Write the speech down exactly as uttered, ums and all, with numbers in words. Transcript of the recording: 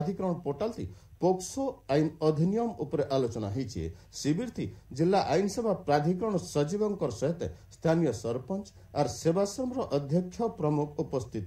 प्राधिकरण पोर्टाल थी पोक्सो आईन अधिनियम उपरे आलोचना होती शिविर थी जिला आईन सेवा प्राधिकरण सचिव सहित स्थानीय सरपंच और सेवाश्रम अध्यक्ष प्रमुख उपस्थित